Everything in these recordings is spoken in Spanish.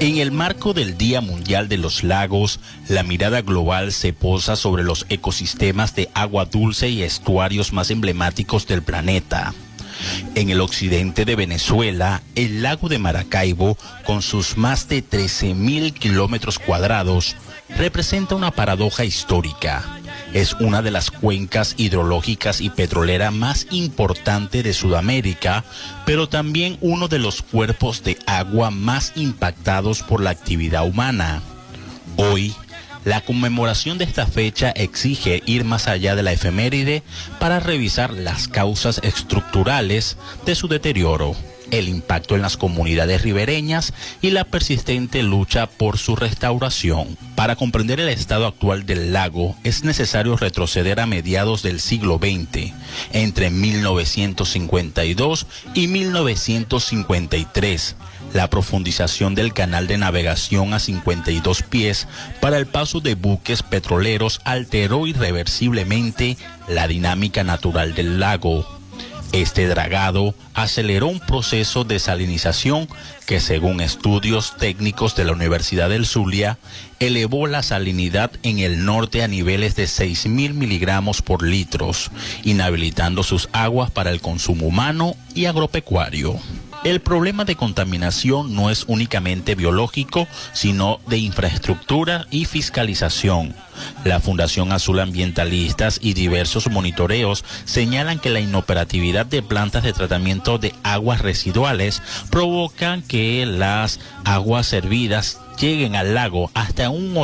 En el marco del Día Mundial de los Lagos, la mirada global se posa sobre los ecosistemas de agua dulce y estuarios más emblemáticos del planeta. En el occidente de Venezuela, el lago de Maracaibo, con sus más de 13.000 kilómetros cuadrados, representa una paradoja histórica. Es una de las cuencas hidrológicas y petrolera más importante de Sudamérica, pero también uno de los cuerpos de agua más impactados por la actividad humana. Hoy, la conmemoración de esta fecha exige ir más allá de la efeméride para revisar las causas estructurales de su deterioro, el impacto en las comunidades ribereñas y la persistente lucha por su restauración. Para comprender el estado actual del lago, es necesario retroceder a mediados del siglo XX, entre 1952 y 1953. La profundización del canal de navegación a 52 pies para el paso de buques petroleros alteró irreversiblemente la dinámica natural del lago. Este dragado aceleró un proceso de salinización que, según estudios técnicos de la Universidad del Zulia, elevó la salinidad en el norte a niveles de 6.000 miligramos por litro, inhabilitando sus aguas para el consumo humano y agropecuario. El problema de contaminación no es únicamente biológico, sino de infraestructura y fiscalización. La Fundación Azul Ambientalistas y diversos monitoreos señalan que la inoperatividad de plantas de tratamiento de aguas residuales provocan que las aguas servidas lleguen al lago hasta un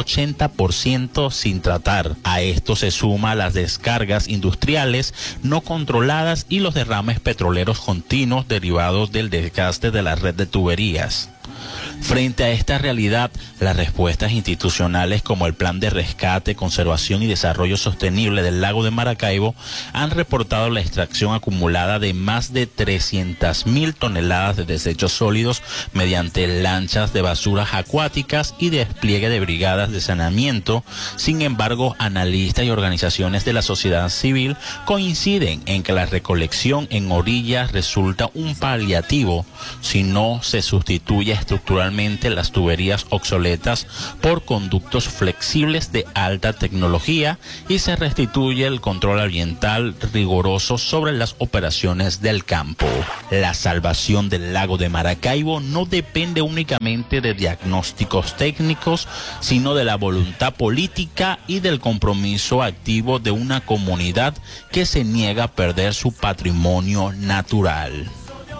80% sin tratar. A esto se suma las descargas industriales no controladas y los derrames petroleros continuos derivados del desgaste de la red de tuberías. Frente a esta realidad, las respuestas institucionales como el Plan de Rescate, Conservación y Desarrollo Sostenible del lago de Maracaibo han reportado la extracción acumulada de más de 300.000 toneladas de desechos sólidos mediante lanchas de basuras acuáticas y despliegue de brigadas de saneamiento. Sin embargo, analistas y organizaciones de la sociedad civil coinciden en que la recolección en orillas resulta un paliativo si no se sustituye estructuralmente las tuberías obsoletas por conductos flexibles de alta tecnología y se restituye el control ambiental riguroso sobre las operaciones del campo. La salvación del lago de Maracaibo no depende únicamente de diagnósticos técnicos, sino de la voluntad política y del compromiso activo de una comunidad que se niega a perder su patrimonio natural.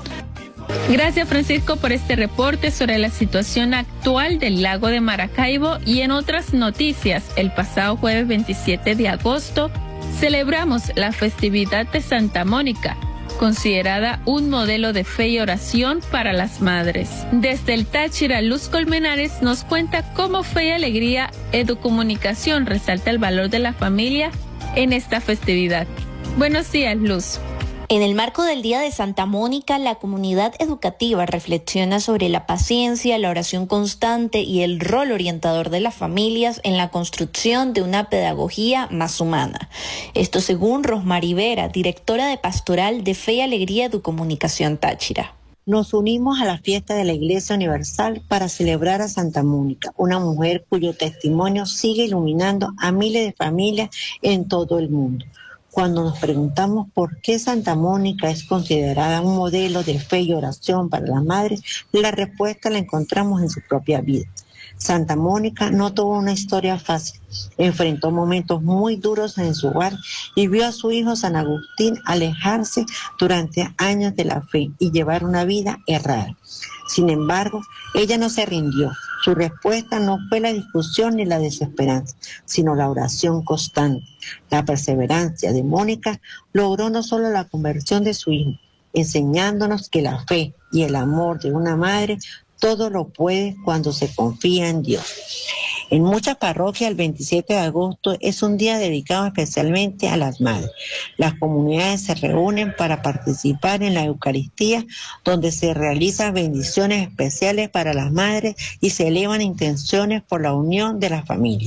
Gracias, Francisco, por este reporte sobre la situación actual del lago de Maracaibo. Y en otras noticias, el pasado jueves 27 de agosto celebramos la festividad de Santa Mónica, considerada un modelo de fe y oración para las madres. Desde el Táchira, Luz Colmenares nos cuenta cómo Fe y Alegría Educomunicación resalta el valor de la familia en esta festividad. Buenos días, Luz. En el marco del Día de Santa Mónica, la comunidad educativa reflexiona sobre la paciencia, la oración constante y el rol orientador de las familias en la construcción de una pedagogía más humana. Esto según Rosmary Vera, directora de Pastoral de Fe y Alegría Educomunicación Táchira. Nos unimos a la fiesta de la Iglesia Universal para celebrar a Santa Mónica, una mujer cuyo testimonio sigue iluminando a miles de familias en todo el mundo. Cuando nos preguntamos por qué Santa Mónica es considerada un modelo de fe y oración para las madres, la respuesta la encontramos en su propia vida. Santa Mónica no tuvo una historia fácil, enfrentó momentos muy duros en su hogar y vio a su hijo San Agustín alejarse durante años de la fe y llevar una vida errada. Sin embargo, ella no se rindió. Su respuesta no fue la discusión ni la desesperanza, sino la oración constante. La perseverancia de Mónica logró no solo la conversión de su hijo, enseñándonos que la fe y el amor de una madre todo lo puede cuando se confía en Dios. En muchas parroquias el 27 de agosto es un día dedicado especialmente a las madres. Las comunidades se reúnen para participar en la Eucaristía, donde se realizan bendiciones especiales para las madres y se elevan intenciones por la unión de las familias.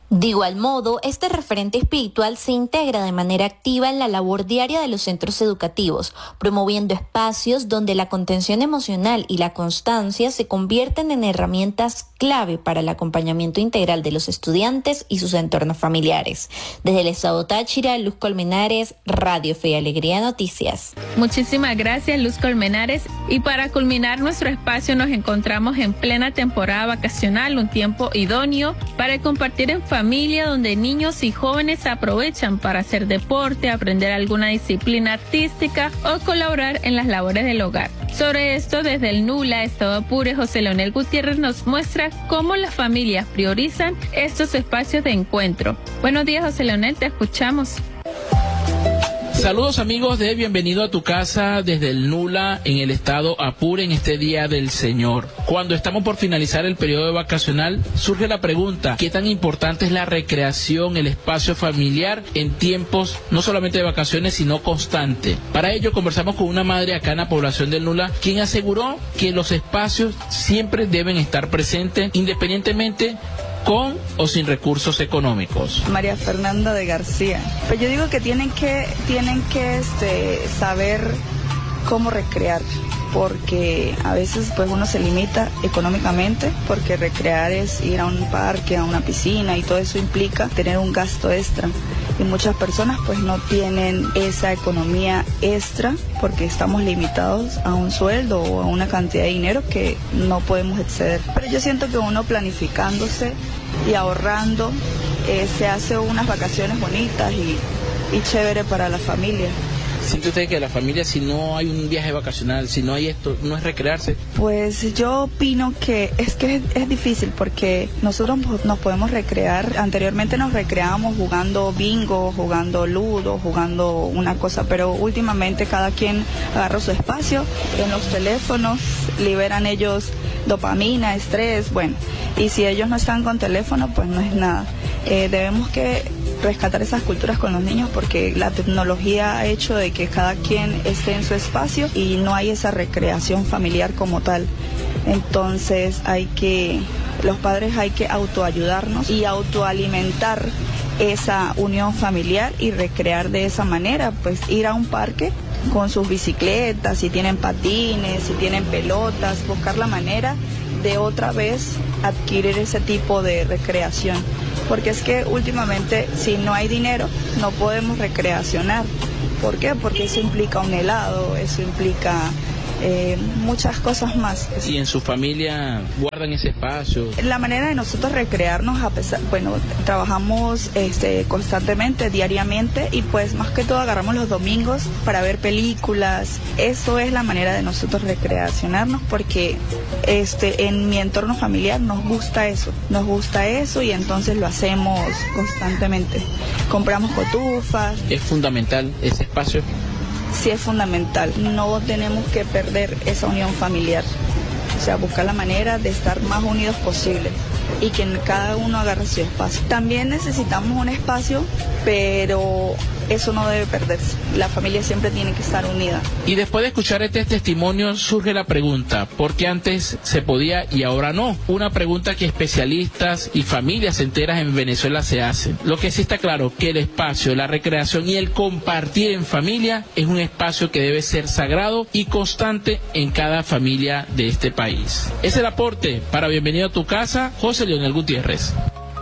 De igual modo, este referente espiritual se integra de manera activa en la labor diaria de los centros educativos, promoviendo espacios donde la contención emocional y la constancia se convierten en herramientas clave para el acompañamiento integral de los estudiantes y sus entornos familiares. Desde el estado Táchira, Luz Colmenares, Radio Fe y Alegría Noticias. Muchísimas gracias, Luz Colmenares. Y para culminar nuestro espacio, nos encontramos en plena temporada vacacional, un tiempo idóneo para compartir en familia, donde niños y jóvenes aprovechan para hacer deporte, aprender alguna disciplina artística o colaborar en las labores del hogar. Sobre esto, desde el NULA, Estado Apure, José Leonel Gutiérrez nos muestra cómo las familias priorizan estos espacios de encuentro. Buenos días, José Leonel, te escuchamos. Saludos amigos de Bienvenido a tu Casa desde el NULA en el estado Apure en este Día del Señor. Cuando estamos por finalizar el periodo vacacional, surge la pregunta: ¿qué tan importante es la recreación, el espacio familiar en tiempos no solamente de vacaciones sino constante? Para ello conversamos con una madre acá en la población del NULA, quien aseguró que los espacios siempre deben estar presentes independientemente con o sin recursos económicos. María Fernanda de García. Pues yo digo que tienen que saber cómo recrear, porque a veces pues uno se limita económicamente, porque recrear es ir a un parque, a una piscina, y todo eso implica tener un gasto extra. Y muchas personas pues no tienen esa economía extra porque estamos limitados a un sueldo o a una cantidad de dinero que no podemos exceder. Pero yo siento que uno planificándose y ahorrando se hace unas vacaciones bonitas y chévere para la familia. ¿Siente usted que la familia, si no hay un viaje vacacional, si no hay esto, no es recrearse? Pues yo opino que es difícil, porque nosotros nos podemos recrear. Anteriormente nos recreábamos jugando bingo, jugando ludo, jugando una cosa, pero últimamente cada quien agarra su espacio en los teléfonos, liberan ellos dopamina, estrés, bueno, y si ellos no están con teléfono, pues no es nada. Debemos que rescatar esas culturas con los niños, porque la tecnología ha hecho de que cada quien esté en su espacio y no hay esa recreación familiar como tal. Entonces los padres hay que autoayudarnos y autoalimentar esa unión familiar y recrear de esa manera, pues ir a un parque con sus bicicletas, si tienen patines, si tienen pelotas, buscar la manera de otra vez adquirir ese tipo de recreación. Porque es que últimamente, si no hay dinero, no podemos recreacionar. ¿Por qué? Porque eso implica un helado, eso implica muchas cosas más. ¿Y en su familia guardan ese espacio? La manera de nosotros recrearnos, trabajamos constantemente, diariamente, y pues más que todo agarramos los domingos para ver películas. Eso es la manera de nosotros recreacionarnos, porque en mi entorno familiar nos gusta eso y entonces lo hacemos constantemente. Compramos cotufas. ¿Es fundamental ese espacio? Sí, es fundamental. No tenemos que perder esa unión familiar. O sea, buscar la manera de estar más unidos posible y que cada uno agarre su espacio. También necesitamos un espacio, pero eso no debe perderse. La familia siempre tiene que estar unida. Y después de escuchar este testimonio surge la pregunta: ¿por qué antes se podía y ahora no? Una pregunta que especialistas y familias enteras en Venezuela se hacen. Lo que sí está claro, que el espacio, la recreación y el compartir en familia es un espacio que debe ser sagrado y constante en cada familia de este país. Es el aporte para Bienvenido a tu Casa, José Leonel Gutiérrez.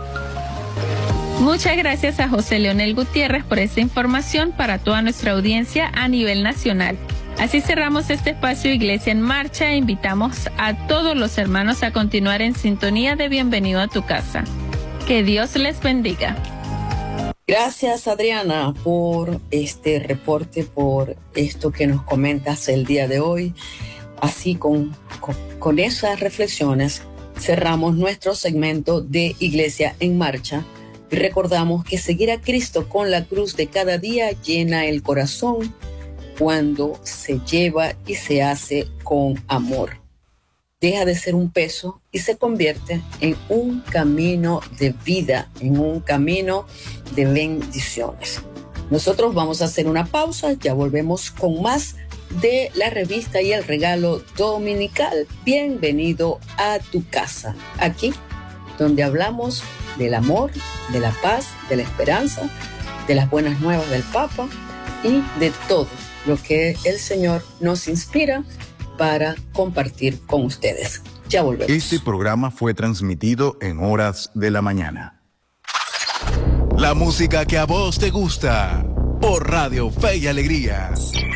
Muchas gracias a José Leonel Gutiérrez por esta información para toda nuestra audiencia a nivel nacional. Así cerramos este espacio Iglesia en Marcha e invitamos a todos los hermanos a continuar en sintonía de Bienvenido a tu Casa. Que Dios les bendiga. Gracias, Adriana, por este reporte, por esto que nos comentas el día de hoy. Así con esas reflexiones cerramos nuestro segmento de Iglesia en Marcha y recordamos que seguir a Cristo con la cruz de cada día llena el corazón cuando se lleva y se hace con amor. Deja de ser un peso y se convierte en un camino de vida, en un camino de bendiciones. Nosotros vamos a hacer una pausa, ya volvemos con más de la revista y el regalo dominical. Bienvenido a tu casa, aquí donde hablamos del amor, de la paz, de la esperanza, de las buenas nuevas del Papa y de todo lo que el Señor nos inspira para compartir con ustedes. Ya volvemos. Este programa fue transmitido en horas de la mañana. La música que a vos te gusta por Radio Fe y Alegría.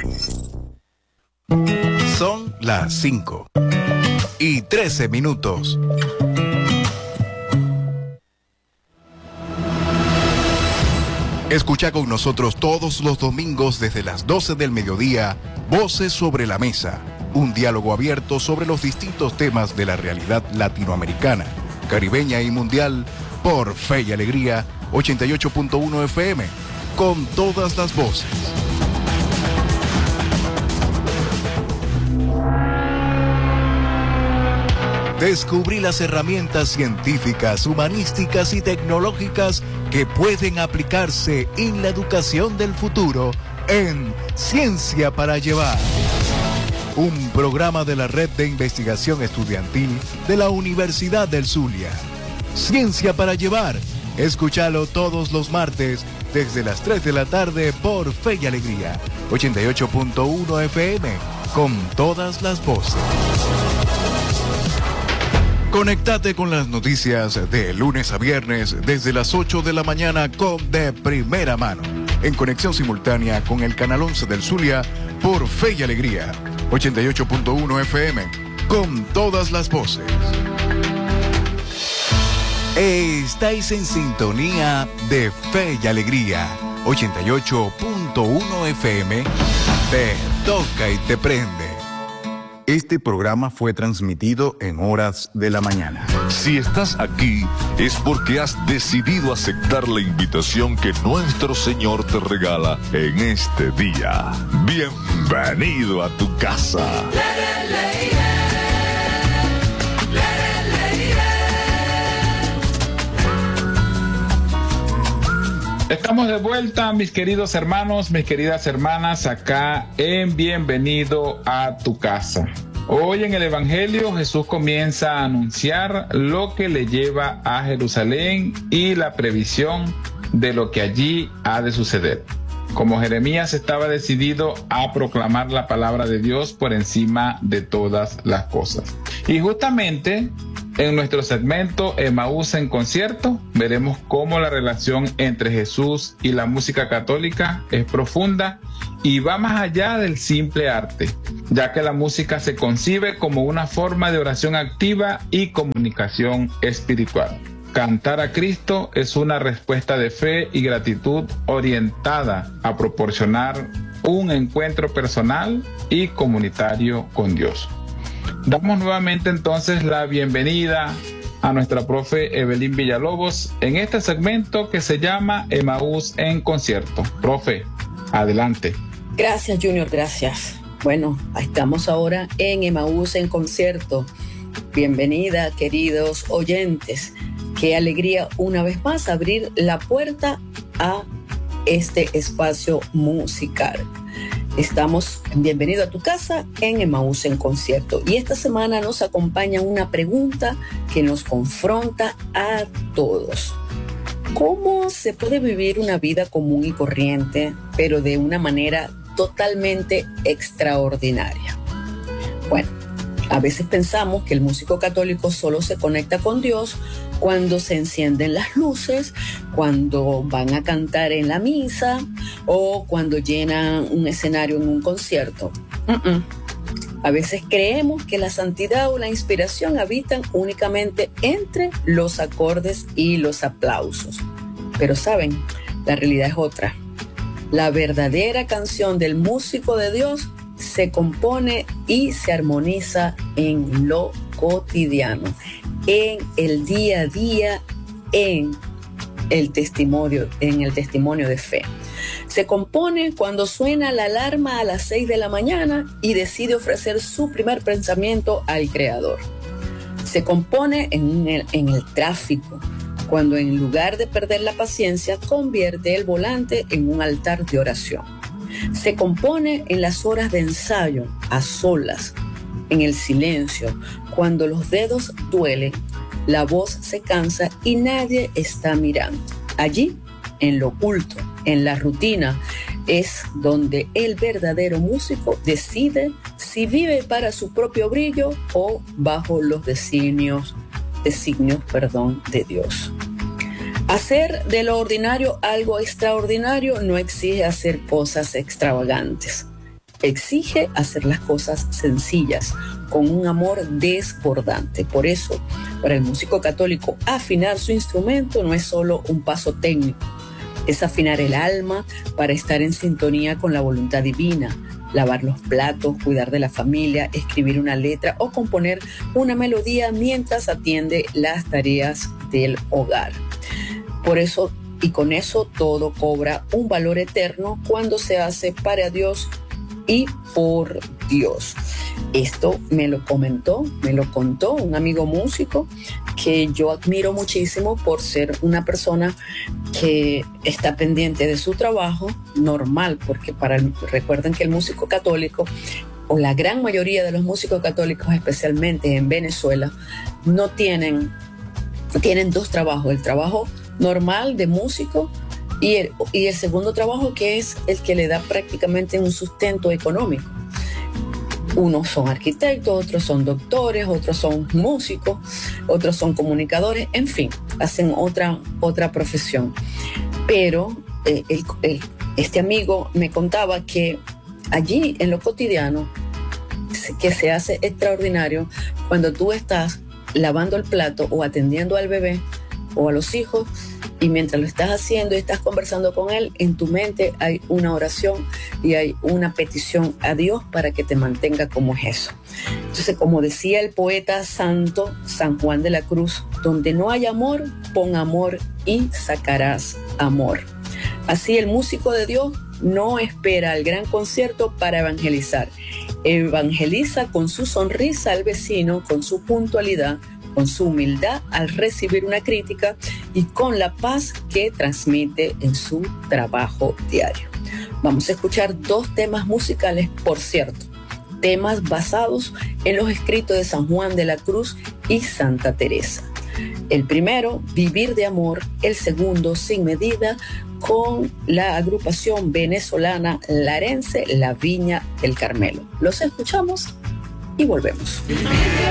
Son las 5:13. Escucha con nosotros todos los domingos desde las 12 del mediodía, Voces sobre la Mesa, un diálogo abierto sobre los distintos temas de la realidad latinoamericana, caribeña y mundial, por Fe y Alegría 88.1 FM, con todas las voces. Descubrí las herramientas científicas, humanísticas y tecnológicas que pueden aplicarse en la educación del futuro en Ciencia para Llevar. Un programa de la Red de Investigación Estudiantil de la Universidad del Zulia. Ciencia para Llevar. Escúchalo todos los martes desde las 3 de la tarde por Fe y Alegría 88.1 FM, con todas las voces. Conectate con las noticias de lunes a viernes desde las 8 de la mañana con De Primera Mano, en conexión simultánea con el canal 11 del Zulia por Fe y Alegría 88.1 FM, con todas las voces. Estáis en sintonía de Fe y Alegría 88.1 FM. Te toca y te prende. Este programa fue transmitido en horas de la mañana. Si estás aquí, es porque has decidido aceptar la invitación que nuestro Señor te regala en este día. Bienvenido a tu casa. Estamos de vuelta, mis queridos hermanos, mis queridas hermanas, acá en Bienvenido a tu casa. Hoy en el Evangelio Jesús comienza a anunciar lo que le lleva a Jerusalén y la previsión de lo que allí ha de suceder. Como Jeremías estaba decidido a proclamar la palabra de Dios por encima de todas las cosas. Y justamente en nuestro segmento Emaús en concierto, veremos cómo la relación entre Jesús y la música católica es profunda y va más allá del simple arte, ya que la música se concibe como una forma de oración activa y comunicación espiritual. Cantar a Cristo es una respuesta de fe y gratitud orientada a proporcionar un encuentro personal y comunitario con Dios. Damos nuevamente entonces la bienvenida a nuestra profe Evelyn Villalobos en este segmento que se llama Emaús en concierto. Profe, adelante. Gracias, Junior, gracias. Bueno, estamos ahora en Emaús en concierto. Bienvenida, queridos oyentes. Qué alegría una vez más abrir la puerta a este espacio musical. Estamos en Bienvenido a tu casa en Emaús en concierto y esta semana nos acompaña una pregunta que nos confronta a todos. ¿Cómo se puede vivir una vida común y corriente, pero de una manera totalmente extraordinaria? Bueno, a veces pensamos que el músico católico solo se conecta con Dios cuando se encienden las luces, cuando van a cantar en la misa o cuando llenan un escenario en un concierto. A veces creemos que la santidad o la inspiración habitan únicamente entre los acordes y los aplausos. Pero saben, la realidad es otra. La verdadera canción del músico de Dios se compone y se armoniza en lo cotidiano, en el día a día, en el testimonio de fe. Se compone cuando suena la alarma a las 6 de la mañana y decide ofrecer su primer pensamiento al Creador. Se compone en el tráfico, cuando en lugar de perder la paciencia, convierte el volante en un altar de oración. Se compone en las horas de ensayo, a solas, en el silencio, cuando los dedos duelen, la voz se cansa y nadie está mirando. Allí, en lo oculto, en la rutina, es donde el verdadero músico decide si vive para su propio brillo o bajo los designios de Dios. Hacer de lo ordinario algo extraordinario no exige hacer cosas extravagantes. Exige hacer las cosas sencillas, con un amor desbordante. Por eso, para el músico católico, afinar su instrumento no es solo un paso técnico, es afinar el alma para estar en sintonía con la voluntad divina, lavar los platos, cuidar de la familia, escribir una letra o componer una melodía mientras atiende las tareas del hogar. Por eso, y con eso, todo cobra un valor eterno cuando se hace para Dios y por Dios. Esto me lo contó un amigo músico que yo admiro muchísimo por ser una persona que está pendiente de su trabajo normal, porque recuerden que el músico católico, o la gran mayoría de los músicos católicos, especialmente en Venezuela, tienen dos trabajos: el trabajo normal de músico y el segundo trabajo, que es el que le da prácticamente un sustento económico. Unos son arquitectos, otros son doctores, otros son músicos, otros son comunicadores, en fin, hacen otra profesión. Pero este amigo me contaba que allí, en lo cotidiano, que se hace extraordinario cuando tú estás lavando el plato o atendiendo al bebé o a los hijos, y mientras lo estás haciendo y estás conversando con él, en tu mente hay una oración y hay una petición a Dios para que te mantenga como es eso. Entonces, como decía el poeta santo San Juan de la Cruz, donde no hay amor, pon amor y sacarás amor. Así, el músico de Dios no espera el gran concierto para evangelizar. Evangeliza con su sonrisa al vecino, con su puntualidad, con su humildad al recibir una crítica y con la paz que transmite en su trabajo diario. Vamos a escuchar dos temas musicales, por cierto, temas basados en los escritos de San Juan de la Cruz y Santa Teresa. El primero, Vivir de Amor; el segundo, Sin Medida, con la agrupación venezolana larense La Viña del Carmelo. Los escuchamos y volvemos.